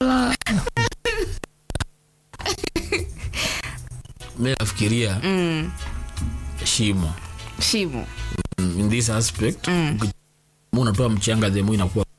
Mimi nafikiria shimo Shimo. in this aspect. Unatoa mchanga demo inakuwa